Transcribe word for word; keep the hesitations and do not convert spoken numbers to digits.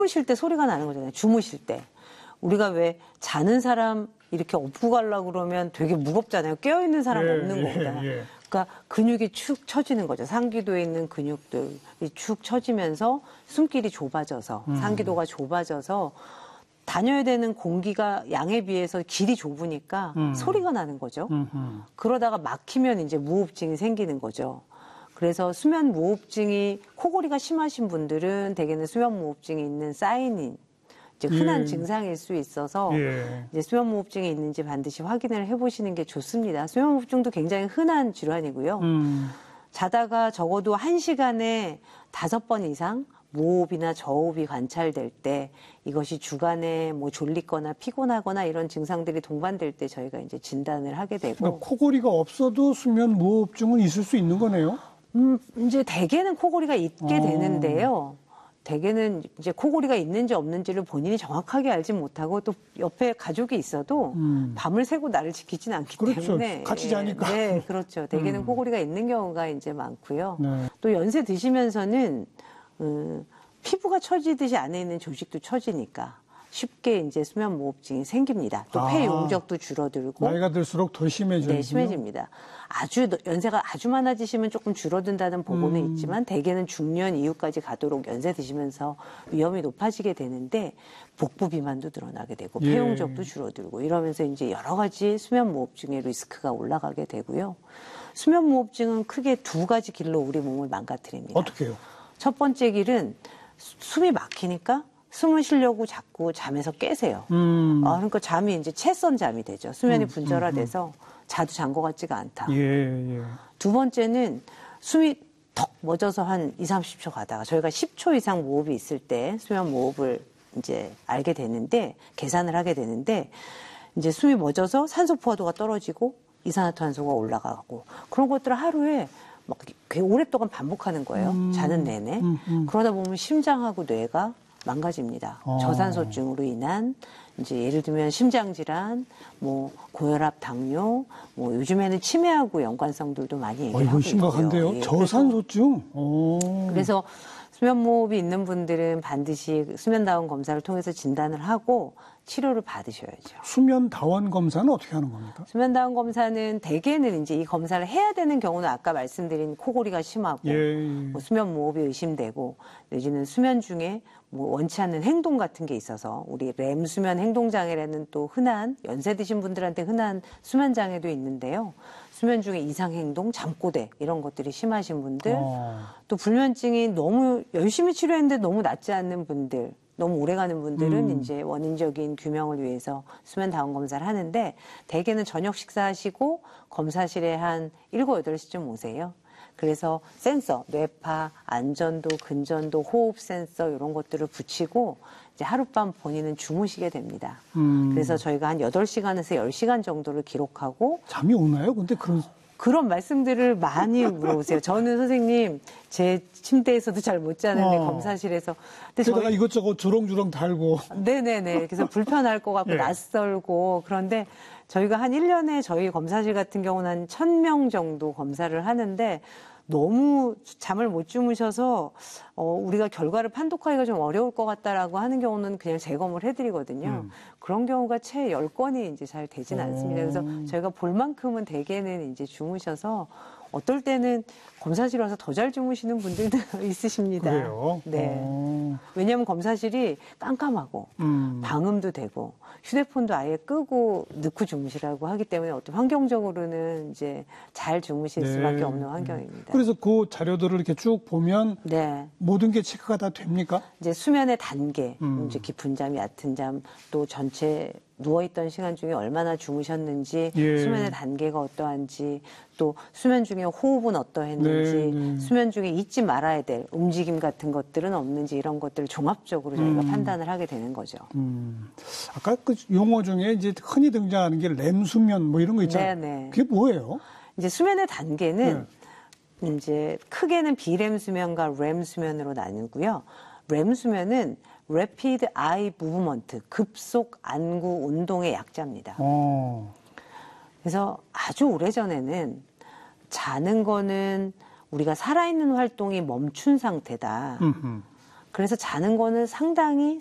주무실 때 소리가 나는 거잖아요. 주무실 때. 우리가 왜 자는 사람 이렇게 업고 가려고 그러면 되게 무겁잖아요. 깨어있는 사람 예, 없는 예, 겁니다. 예. 그러니까 근육이 축 처지는 거죠. 상기도에 있는 근육들이 축 처지면서 숨길이 좁아져서 음. 상기도가 좁아져서 다녀야 되는 공기가 양에 비해서 길이 좁으니까 음. 소리가 나는 거죠. 음흠. 그러다가 막히면 이제 무호흡증이 생기는 거죠. 그래서 수면 무호흡증이 코골이가 심하신 분들은 대개는 수면 무호흡증이 있는 사인인 이제 흔한 예. 증상일 수 있어서 예. 이제 수면 무호흡증이 있는지 반드시 확인을 해보시는 게 좋습니다. 수면 무호흡증도 굉장히 흔한 질환이고요. 음. 자다가 적어도 한 시간에 다섯 번 이상 무호흡이나 저호흡이 관찰될 때 이것이 주간에 뭐 졸리거나 피곤하거나 이런 증상들이 동반될 때 저희가 이제 진단을 하게 되고. 그러니까 코골이가 없어도 수면 무호흡증은 있을 수 있는 거네요. 음, 이제 대개는 코골이가 있게 어. 되는데요. 대개는 이제 코골이가 있는지 없는지를 본인이 정확하게 알지 못하고 또 옆에 가족이 있어도 음. 밤을 새고 나를 지키지는 않기 그렇죠. 때문에. 같이 자니까. 네, 그렇죠. 대개는 음. 코골이가 있는 경우가 이제 많고요. 네. 또 연세 드시면서는 음, 피부가 처지듯이 안에 있는 조직도 처지니까 쉽게 이제 수면 무호흡증이 생깁니다. 또 폐 아. 용적도 줄어들고. 나이가 들수록 더 심해져요. 네, 심해집니다. 아주 연세가 아주 많아지시면 조금 줄어든다는 보고는 음. 있지만 대개는 중년 이후까지 가도록 연세 드시면서 위험이 높아지게 되는데 복부 비만도 늘어나게 되고 예. 폐 용적도 줄어들고 이러면서 이제 여러 가지 수면 무호흡증의 리스크가 올라가게 되고요. 수면 무호흡증은 크게 두 가지 길로 우리 몸을 망가뜨립니다. 어떻게 해요? 첫 번째 길은 수- 숨이 막히니까 숨을 쉬려고 자꾸 잠에서 깨세요. 음. 아, 그러니까 잠이 이제 채썬 잠이 되죠. 수면이 음, 분절화돼서 자도 잔 것 같지가 않다. 예, 예. 두 번째는 숨이 턱 멎어서 한 이삼십 초 가다가 저희가 십 초 이상 무호흡이 있을 때 수면 무호흡을 이제 알게 되는데 계산을 하게 되는데 이제 숨이 멎어서 산소 포화도가 떨어지고 이산화탄소가 올라가고 그런 것들을 하루에 막 꽤 오랫동안 반복하는 거예요. 음. 자는 내내. 음, 음. 그러다 보면 심장하고 뇌가 망가집니다. 어. 저산소증으로 인한 이제 예를 들면 심장 질환, 뭐 고혈압, 당뇨, 뭐 요즘에는 치매하고 연관성들도 많이 얘기를 어, 하고 이거 심각한데요. 있고요. 예, 저산소증. 오. 그래서 수면 무호흡이 있는 분들은 반드시 수면다운 검사를 통해서 진단을 하고 치료를 받으셔야죠. 수면 다원 검사는 어떻게 하는 겁니까? 수면다운 검사는 대개는 이제 이 검사를 해야 되는 경우는 아까 말씀드린 코골이가 심하고 예. 뭐 수면 무호흡이 의심되고 내지는 수면 중에 뭐 원치 않는 행동 같은 게 있어서 우리 렘 수면 행동 장애라는 또 흔한 연세 드신 분들한테 흔한 수면 장애도 있는데요. 수면 중에 이상 행동, 잠꼬대 이런 것들이 심하신 분들, 어. 또 불면증이 너무 열심히 치료했는데 너무 낫지 않는 분들, 너무 오래가는 분들은 음. 이제 원인적인 규명을 위해서 수면 다운 검사를 하는데 대개는 저녁 식사하시고 검사실에 한 일곱, 여덟 시쯤 오세요. 그래서 센서, 뇌파, 안전도, 근전도, 호흡 센서 이런 것들을 붙이고 이제 하룻밤 본인은 주무시게 됩니다. 음. 그래서 저희가 한 여덟 시간에서 열 시간 정도를 기록하고 잠이 오나요? 근데 그런 그런 말씀들을 많이 물어보세요. 저는 선생님 제 침대에서도 잘 못 자는데 어. 검사실에서 근데 게다가 저희 이것저것 주렁주렁 달고. 네네네. 그래서 불편할 것 같고 예. 낯설고 그런데 저희가 한 일 년에 저희 검사실 같은 경우는 한 천 명 정도 검사를 하는데 너무 잠을 못 주무셔서 어, 우리가 결과를 판독하기가 좀 어려울 것 같다라고 하는 경우는 그냥 재검을 해드리거든요. 음. 그런 경우가 채 열 건이 이제 잘 되진 오. 않습니다. 그래서 저희가 볼 만큼은 대개는 이제 주무셔서 어떨 때는 검사실 와서 더 잘 주무시는 분들도 있으십니다. 그래요? 네. 어. 왜냐하면 검사실이 깜깜하고 음. 방음도 되고 휴대폰도 아예 끄고 넣고 주무시라고 하기 때문에 어떤 환경적으로는 이제 잘 주무실 네. 수밖에 없는 환경입니다. 그래서 그 자료들을 이렇게 쭉 보면 네. 모든 게 체크가 다 됩니까? 이제 수면의 단계, 음. 이제 깊은 잠, 얕은 잠, 또 전체 누워있던 시간 중에 얼마나 주무셨는지, 예. 수면의 단계가 어떠한지, 또 수면 중에 호흡은 어떠했는지, 네, 네. 수면 중에 잊지 말아야 될 움직임 같은 것들은 없는지 이런 것들을 종합적으로 저희가 음. 판단을 하게 되는 거죠. 음. 아까 그 용어 중에 이제 흔히 등장하는 게 렘 수면 뭐 이런 거 있잖아요. 네네. 그게 뭐예요? 이제 수면의 단계는 네. 이제 크게는 비렘 수면과 렘 수면으로 나누고요. 렘 수면은 Rapid Eye Movement, 급속 안구 운동의 약자입니다. 어. 그래서 아주 오래전에는 자는 거는 우리가 살아있는 활동이 멈춘 상태다. 음흠. 그래서 자는 거는 상당히